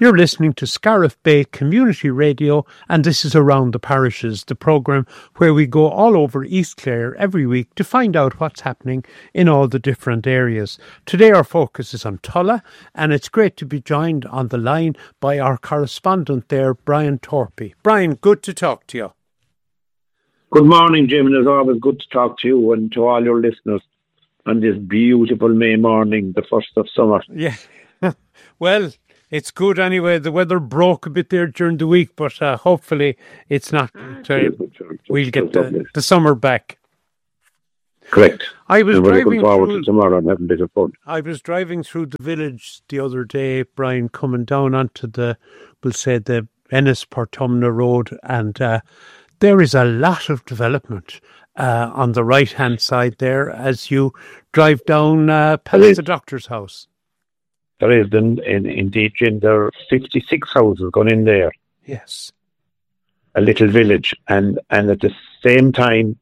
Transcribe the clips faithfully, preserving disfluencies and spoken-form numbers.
You're listening to Scariff Bay Community Radio, and this is Around the Parishes, the programme where we go all over East Clare every week to find out what's happening in all the different areas. Today our focus is on Tulla, and it's great to be joined on the line by our correspondent there, Brian Torpey. Brian, good to talk to you. Good morning, Jim, and it's always good to talk to you and to all your listeners on this beautiful May morning, the first of summer. Yeah, well, it's good anyway. The weather broke a bit there during the week, but uh, hopefully it's not. Uh, we'll get the, the summer back. Correct. I was I'm driving looking forward through, to tomorrow and having a bit of fun. I was driving through the village the other day, Brian, coming down onto the, we'll say, the Ennis-Portumna Road, and uh, there is a lot of development uh, on the right-hand side there as you drive down uh, past the doctor's house. There is, in, in, indeed, Jim, there are fifty-six houses gone in there. Yes. A little village. And, and at the same time,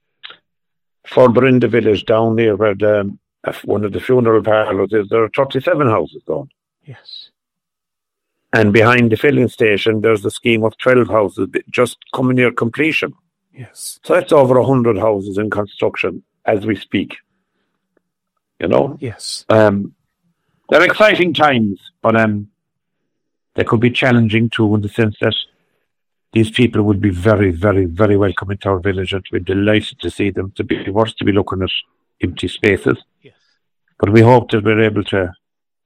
further in the village, down there where the, one of the funeral parlours is, there are thirty-seven houses gone. Yes. And behind the filling station, there's a scheme of twelve houses just coming near completion. Yes. So that's over one hundred houses in construction as we speak. You know? Yes. Um, they're exciting times, but um, they could be challenging too, in the sense that these people would be very, very, very welcome into our village, and we're delighted to see them. To be worse to be looking at empty spaces. Yes. But we hope that we're able to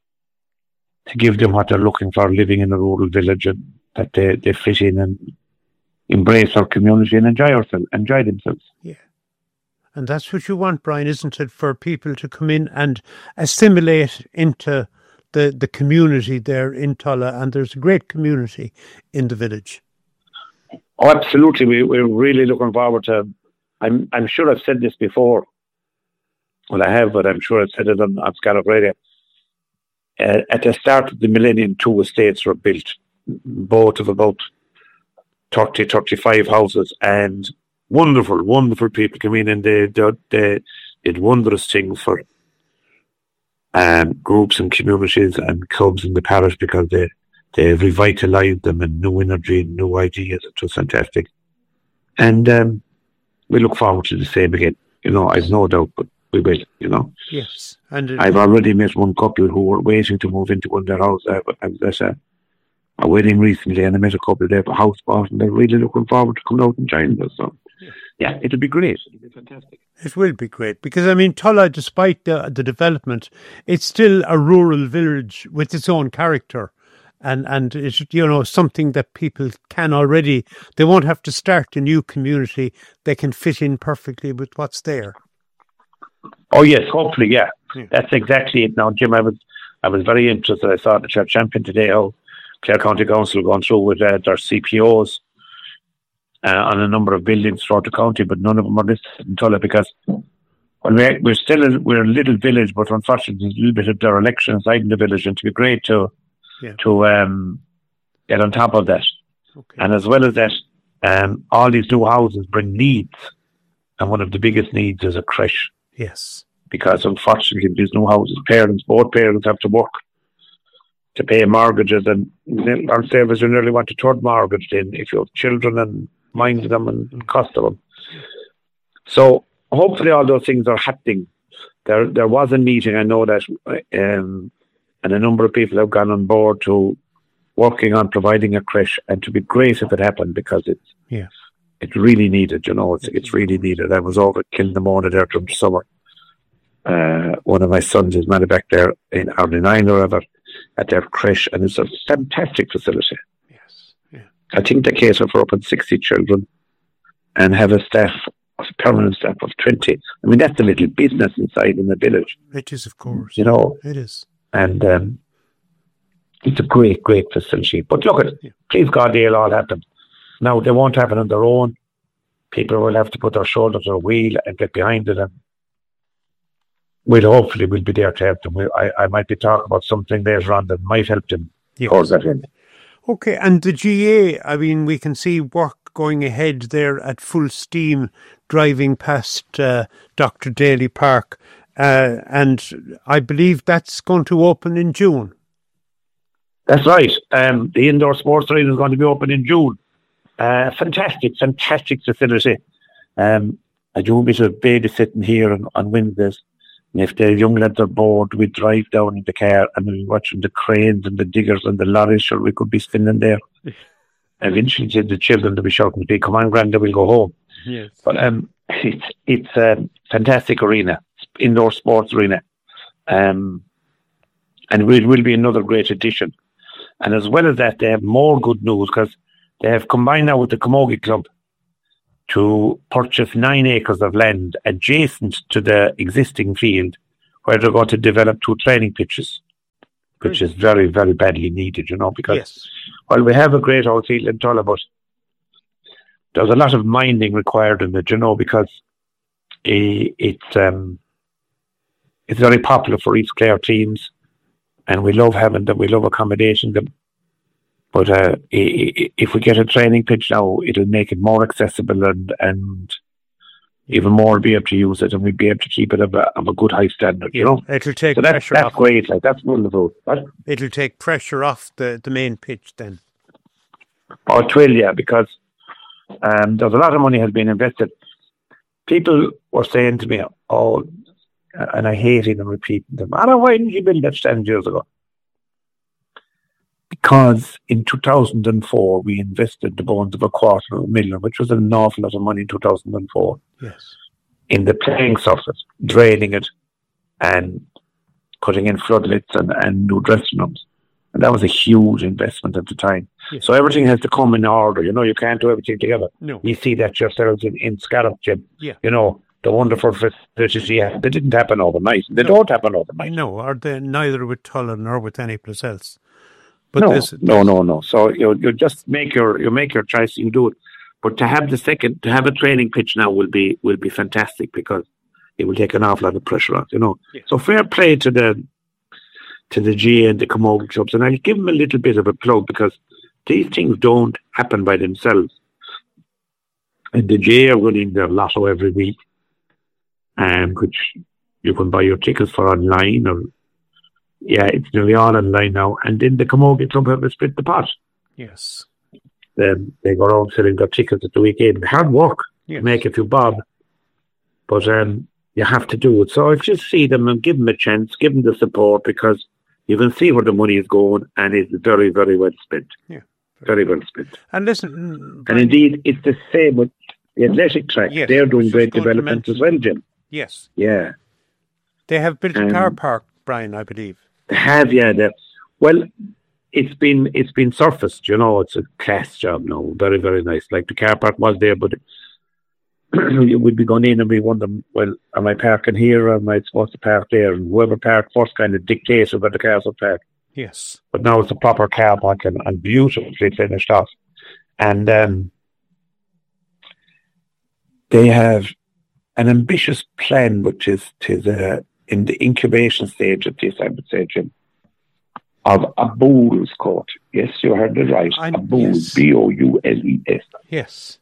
to give them what they're looking for, living in a rural village, and that they, they fit in and embrace our community and enjoy ourselves, enjoy themselves. Yeah. And that's what you want, Brian, isn't it, for people to come in and assimilate into the, the community there in Tulla, and there's a great community in the village. Oh, absolutely. We, we're really looking forward to, I'm I'm sure I've said this before. Well, I have, but I'm sure I've said it on, on Scariff Radio. Uh, at the start of the millennium, two estates were built, both of about thirty, thirty-five houses, and wonderful, wonderful people came in, and they, they, they did wondrous things for um, groups and communities and clubs in the parish, because they, they revitalised them, and new energy and new ideas. It was fantastic. And um, we look forward to the same again. You know, I've no doubt, but we will, you know. Yes. And it, I've already met one couple who were waiting to move into one of their houses. I was at a, a wedding recently, and I met a couple there for house bought, and they're really looking forward to coming out and joining us. So, yeah, it'll be great. It'll be fantastic. It will be great, because, I mean, Tulla, despite the, the development, it's still a rural village with its own character. And, and it's, you know, something that people can already, they won't have to start a new community. They can fit in perfectly with what's there. Oh, yes, hopefully, yeah. yeah. That's exactly it. Now, Jim, I was I was very interested. I saw the Church Champion today, how Clare County Council going through with uh, their C P Os uh, on a number of buildings throughout the county, but none of them are listed in Tulla, because well, we're, we're still a, we're a little village, but unfortunately there's a little bit of dereliction inside in the village, and to be great to yeah. to um, get on top of that. Okay. And as well as that, um, all these new houses bring needs, and one of the biggest needs is a creche. Yes. Because unfortunately, these new houses, parents, both parents have to work to pay mortgages, and our savers you nearly want a third mortgage in if you have children and mind them and cost of them. So hopefully all those things are happening. There there was a meeting, I know that, um, and a number of people have gone on board to working on providing a creche, and to be great if it happened, because it's yeah. it's really needed, you know, it's it's really needed. I was over at Kilnamona there during the summer. Uh, one of my sons is married back there in Ardinine or whatever at their creche, and it's a fantastic facility. Yes, yeah. I think they cater for up to sixty children and have a staff, a permanent staff of twenty. I mean, that's a little business inside in the village. It is, of course. You know, it is. And um, it's a great, great facility. But look at it, yeah. Please God, they'll all happen. Now, they won't happen on their own. People will have to put their shoulder to the wheel and get behind it, and we'll hopefully we'll be there to help them. We, I, I might be talking about something later on that might help them yes. towards that end. Okay, and the G A, I mean, we can see work going ahead there at full steam, driving past uh, Doctor Daly Park, uh, and I believe that's going to open in June. That's right. Um, the indoor sports arena is going to be open in June. Uh, fantastic, fantastic facility. Um, I do a bit of babysitting here on, on Wednesdays. And if the young lads are bored, we drive down in the car and we're watching the cranes and the diggers and the lorries, sure we could be spinning there. Eventually the children will be shouting to me, come on, Granda, we'll go home. Yes. But um, it's it's a fantastic arena, indoor sports arena. Um, and it will be another great addition. And as well as that, they have more good news because they have combined now with the Camogie Club to purchase nine acres of land adjacent to the existing field where they're going to develop two training pitches, which is very, very badly needed, you know, because yes. while we have a great old field in Tulla, but there's a lot of minding required in it, you know, because it, it's, um, it's very popular for East Clare teams and we love having them, we love accommodating them. But uh, if we get a training pitch now, it'll make it more accessible and, and even more be able to use it, and we'll be able to keep it of a, of a good high standard, yeah, you know? It'll take so that's, pressure that's off. great, like, that's wonderful. What? It'll take pressure off the, the main pitch then. Oh, it will, yeah, because um, there's a lot of money has been invested. People were saying to me, oh, and I hated them repeating them, oh, why didn't you build that stand years ago? Because in two thousand four, we invested the bones of a quarter of a million, which was an awful lot of money in two thousand four, yes, in the playing surface, draining it and cutting in floodlights and, and new dressing rooms. And that was a huge investment at the time. Yes. So everything has to come in order. You know, you can't do everything together. No. You see that yourselves in, in Scallop, Jim. Yeah. You know, the wonderful facilities you have. They didn't happen overnight. They no. don't happen overnight. No, or they, neither with Tulla nor with any place else. But no, this, no, no, no. So you you just make your you make your choice. You do it. But to have the second, to have a training pitch now will be will be fantastic because it will take an awful lot of pressure off. You know. Yeah. So fair play to the to the G A and the Camogie clubs, and I'll give them a little bit of a plug because these things don't happen by themselves. And the G A are running their lotto every week, um, which you can buy your tickets for online or. Yeah, it's nearly all online now. And then the Camogie Club have split the pot. Yes. Then they go around selling their tickets at the weekend. Hard work yes. to make a few bob. But um, you have to do it. So if you see them and give them a chance, give them the support because you can see where the money is going and it's very, very well spent. Yeah. Very, very well spent. And listen... And indeed, it's the same with the athletic track. Yes, they're doing great development as well, Jim. Yes. Yeah. They have built a um, car park, Brian, I believe. Have yeah, the, well, it's been it's been surfaced. You know, it's a class job now. Very very nice. Like the car park was there, but we'd be going in and we wonder, well, am I parking here or am I supposed to park there? And whoever parked first kind of dictates where the cars will park. Yes. But now it's a proper car park and, and beautifully finished off. And um, they have an ambitious plan, which is to the. in the incubation stage of this, I would say, Jim, of a Boules court. Yes, you heard it right. I'm, a Boules, yes. B O U L E S. Yes.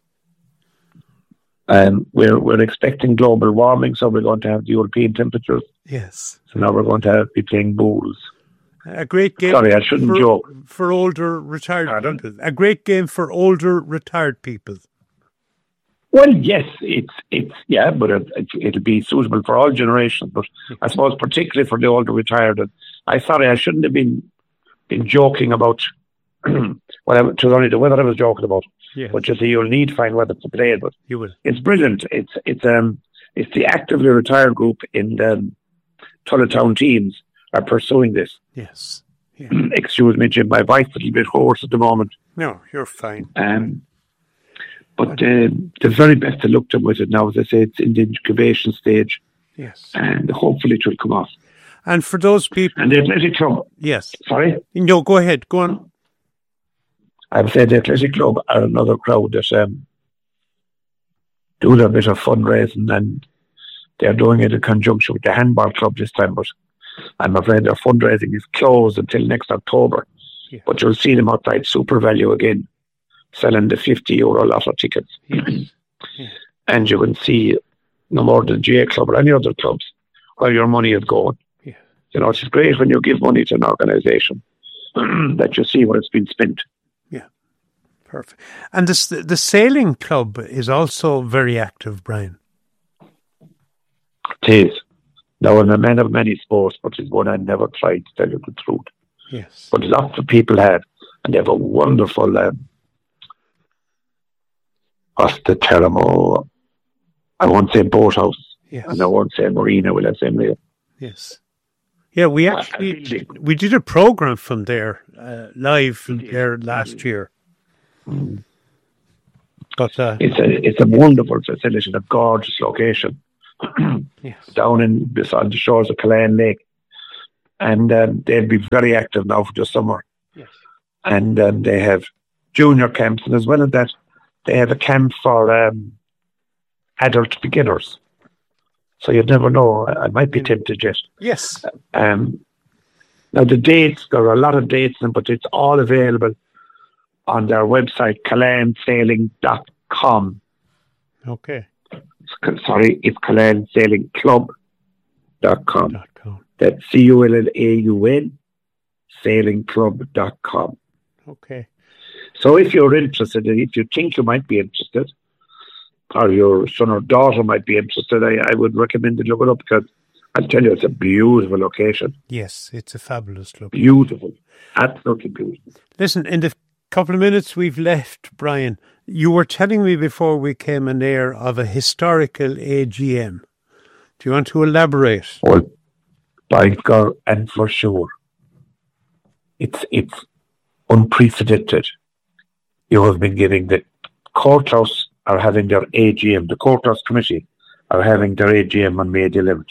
Um, we're we're expecting global warming, so we're going to have the European temperatures. Yes. So now we're going to have, be playing Boules. A great game. Sorry, I shouldn't for, joke. For older retired Pardon? people. A great game for older retired people. Well, yes, it's it's yeah, but it, it, it'll be suitable for all generations. But I suppose particularly for the older retired. And I sorry, I shouldn't have been been joking about. Well, it was only the weather I was joking about. Yes. But you see, you'll need fine weather to play it. But you will. It's brilliant. It's it's um it's the actively retired group in the Tulla Town teams are pursuing this. Yes. Yeah. Excuse me, Jim. My voice is a little bit hoarse at the moment. No, you're fine. Um. But uh, the very best to look to with it now, as I say, it's in the incubation stage. Yes. And hopefully it will come off. And for those people... And the Athletic Club... Yes. Sorry? No, go ahead. Go on. I would say the Athletic Club are another crowd that um, do their bit of fundraising, and they're doing it in conjunction with the Handball Club this time, but I'm afraid their fundraising is closed until next October. Yeah. But you'll see them outside Super Value again, selling the fifty euro lotto tickets. Yes. Yeah. And you can see no more than G A Club or any other clubs where your money is going. Yeah. You know, it's great when you give money to an organisation that you see where it's been spent. Yeah, perfect. And this, the sailing club is also very active, Brian. It is. Now, I'm a man of many sports, but it's one I never tried, to tell you the truth. Yes. But lots of people have, and they have a wonderful, um, what's the term? Oh, I won't say boathouse. Yes. And I won't say marina, will I say marina? Yes. Yeah, we actually, we did a program from there, uh, live from there last year. Mm. But, uh, it's a it's a wonderful facility, a gorgeous location. Yes. Down in beside the shores of Killeen Lake, and um, they'll be very active now for the summer. Yes. And um, they have junior camps, and as well as that, they have a camp for um, adult beginners. So you'd never know. I might be tempted yet. Yes. Um, now the dates, there are a lot of dates, but it's all available on their website, killeen sailing dot com. Okay. Sorry, it's killeen sailing club dot com. Dot com. That's C U L L A U N, sailing club dot com. Okay. So if you're interested, if you think you might be interested, or your son or daughter might be interested, I, I would recommend you look it up, because I'll tell you, it's a beautiful location. Yes, it's a fabulous location. Beautiful. Absolutely beautiful. Listen, in the couple of minutes we've left, Brian, you were telling me before we came on air of a historical A G M. Do you want to elaborate? Well, by God, and for sure, it's it's unprecedented. You have been giving the courthouse are having their A G M. The courthouse committee are having their A G M on May the eleventh.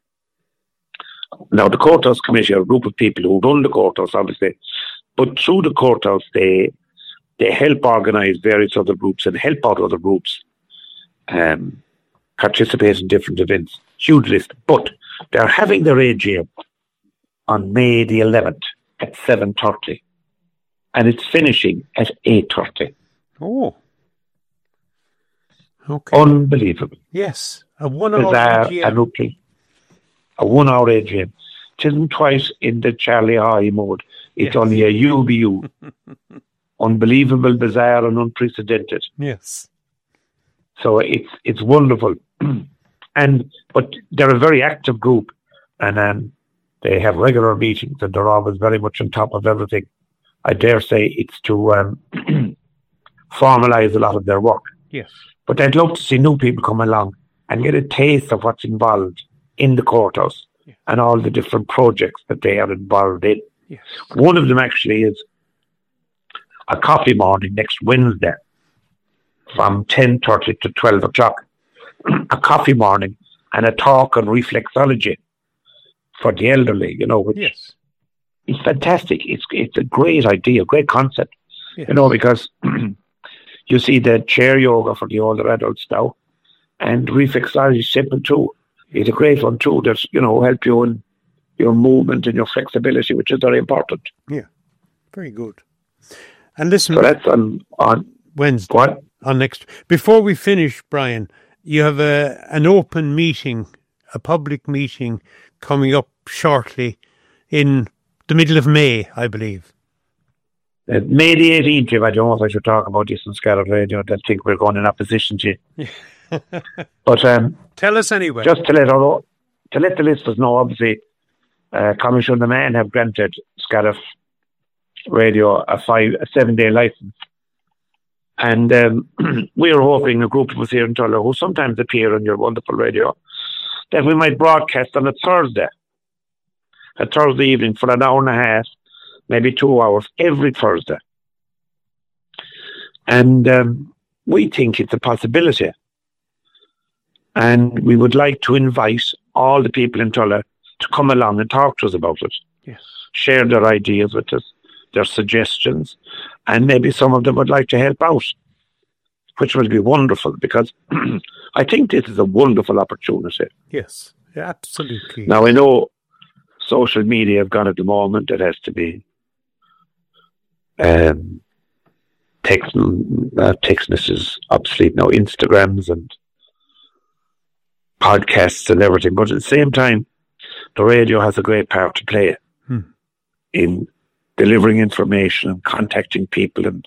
Now, the courthouse committee are a group of people who run the courthouse, obviously, but through the courthouse, they they help organise various other groups and help out other groups um, participate in different events. Huge list. But they're having their A G M on May the eleventh at seven thirty. And it's finishing at eight thirty. Oh. Okay. Unbelievable. Yes. A one-hour A G M. A one-hour A G M. It isn't twice in the Charlie High mode. It's yes. only a U B U. Unbelievable, bizarre, and unprecedented. Yes. So it's it's wonderful. and But they're a very active group, and um, they have regular meetings, and they're always very much on top of everything. I dare say it's to um, formalise a lot of their work. Yes. But I'd love to see new people come along and get a taste of what's involved in the courthouse yes. and all the different projects that they are involved in. Yes. One of them actually is a coffee morning next Wednesday from ten thirty to twelve o'clock. A coffee morning and a talk on reflexology for the elderly, you know, which yes. it's fantastic. It's it's a great idea, great concept, yes. you know, because you see the chair yoga for the older adults now, and reflexology is simple too. It's a great one too. That's, you know, help you in your movement and your flexibility, which is very important. Yeah, very good. And listen, so that's on on Wednesday. What? On next. Before we finish, Brian, you have a an open meeting, a public meeting coming up shortly in the middle of May, I believe. Uh, May the eighteenth, if I don't know if I should talk about this on Scarlet Radio, I think we're going in opposition to you. But um, tell us anyway. Just to let our, to let the listeners know, obviously, uh, Commission the Man have granted Scarlet Radio a five, a seven-day license, and um, we are hoping a group of us here in Tulla, who sometimes appear on your wonderful radio, that we might broadcast on a Thursday, a Thursday evening for an hour and a half, maybe two hours every Thursday. And um, we think it's a possibility. And we would like to invite all the people in Tulla to come along and talk to us about it. Yes. Share their ideas with us, their suggestions, and maybe some of them would like to help out, which will be wonderful, because I think this is a wonderful opportunity. Yes, absolutely. Now, I know social media have gone at the moment. It has to be um, text, uh, textness is obsolete now, Instagrams and podcasts and everything. But at the same time, the radio has a great part to play hmm. in delivering information and contacting people. And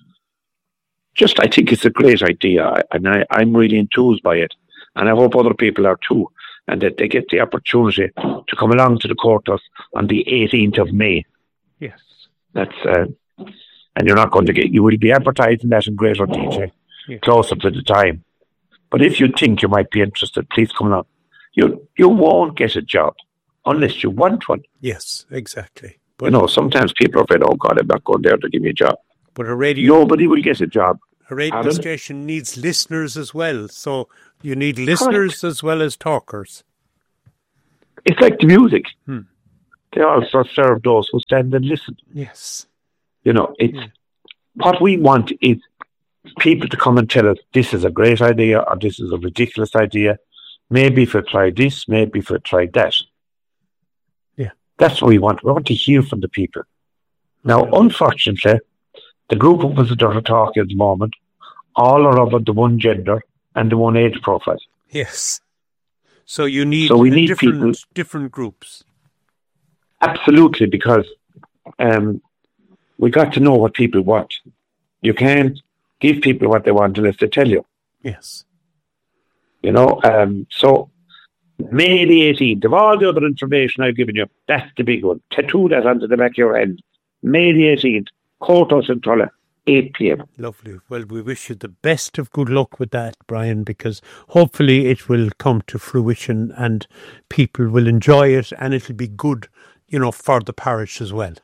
just, I think it's a great idea. And I, I'm really enthused by it. And I hope other people are too. And that they get the opportunity to come along to the courthouse on the eighteenth of May. Yes. That's, uh, and you're not going to get, you will be advertising that in greater detail yeah. closer to the time. But if you think you might be interested, please come along. You, you won't get a job unless you want one. Yes, exactly. But, you know, sometimes people are afraid, oh God, I'm not going there to give me a job. But a radio... Nobody will get a job. A radio Pardon? station needs listeners as well. So you need listeners Correct. as well as talkers. It's like the music. Hmm. They also serve those who stand and listen. Yes. You know, it's yeah. what we want is people to come and tell us this is a great idea or this is a ridiculous idea. Maybe if I try this, maybe if I try that. Yeah. That's what we want. We want to hear from the people. Now, yeah. unfortunately, the group of us that are talking at the moment, all are of the one gender and the one age profile. Yes. So you need, so we need different, people, different groups. Absolutely, because um, we got to know what people want. You can't give people what they want unless they tell you. Yes. You know, um, so May the eighteenth, of all the other information I've given you, that's the big one. Tattoo that onto the back of your hand. May the eighteenth, Courthouse in Tulla, eight p.m. Lovely. Well, we wish you the best of good luck with that, Brian, because hopefully it will come to fruition and people will enjoy it and it'll be good, you know, for the parish as well.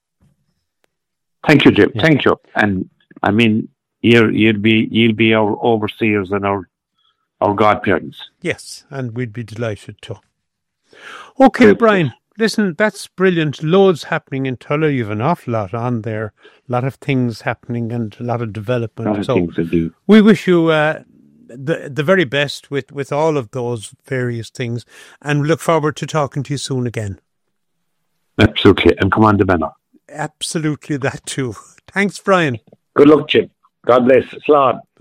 Thank you, Jim. Yeah. Thank you. And I mean, you'll, you'll be you'll be our overseers and our our godparents. Yes, and we'd be delighted to. Okay, Good. Brian. Listen, that's brilliant. Loads happening in Tulla. You've an awful lot on there. A lot of things happening and a lot of development. A lot of so things to do. We wish you uh, the the very best with, with all of those various things and look forward to talking to you soon again. Absolutely. And come on the banner. Absolutely that too. Thanks, Brian. Good luck, Jim. God bless. Slán.